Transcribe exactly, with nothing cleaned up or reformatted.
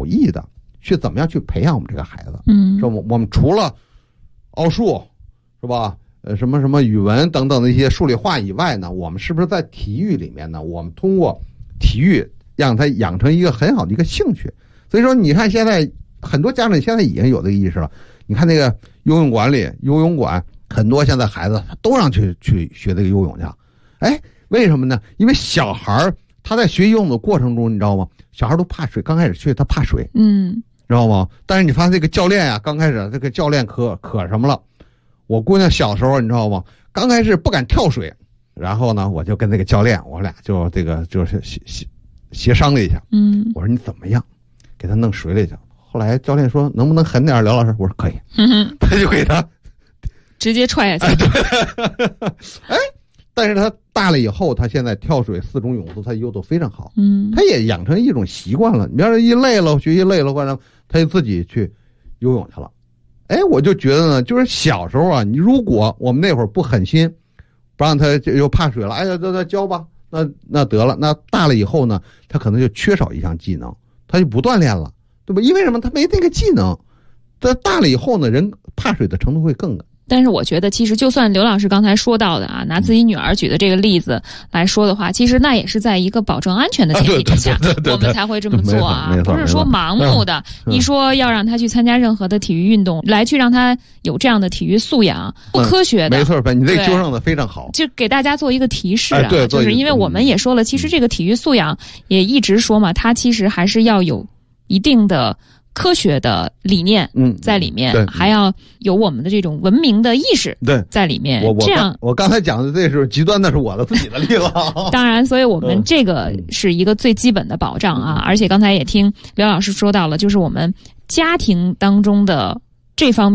意的去怎么样去培养我们这个孩子。 嗯， 是我我们除了奥数是吧？呃，什么什么语文等等的一些数理化以外呢，我们是不是在体育里面呢？我们通过体育让他养成一个很好的一个兴趣。所以说，你看现在很多家长现在已经有这个意识了。你看那个游泳馆里，游泳馆很多现在孩子都让去去学这个游泳去。哎，为什么呢？因为小孩他在学游泳的过程中，你知道吗？小孩都怕水，刚开始去他怕水， 嗯， 知道吗？但是你发现这个教练呀、啊，刚开始这个教练可可什么了？我姑娘小时候你知道吗？刚开始不敢跳水，然后呢，我就跟那个教练，我俩就这个就是协协协商了一下。 嗯， 我说你怎么样，给他弄水里去。后来教练说能不能狠点，刘老师？我说可以。 嗯、 他就给他直接踹下去。 哎，但是他大了以后，他现在跳水、四种泳姿，他游得非常好。 嗯， 他也养成一种习惯了。你要是一累了，学习累了，或者他就自己去游泳去了。哎，我就觉得呢，就是小时候啊，你如果我们那会儿不狠心，不让他又怕水了，哎呀，那那教吧，那那得了。那大了以后呢，他可能就缺少一项技能，他就不锻炼了，对吧？因为什么？他没那个技能。他大了以后呢，人怕水的程度会更的。 但是我觉得，其实就算刘老师刚才说到的啊，拿自己女儿举的这个例子来说的话，其实那也是在一个保证安全的前提之下，我们才会这么做啊，不是说盲目的。你说要让他去参加任何的体育运动，来去让他有这样的体育素养，不科学的。 没错，你这个纠正的非常好。 就给大家做一个提示啊， 对， 就是因为我们也说了，其实这个体育素养也一直说嘛，它其实还是要有一定的科学的理念在里面， 嗯、 还要有我们的这种文明的意识在里面。 我我这样， 我刚才讲的这是极端，那是我的自己的例子。 当然，所以我们这个是一个最基本的保障啊。嗯、而且刚才也听刘老师说到了，就是我们家庭当中的这方面。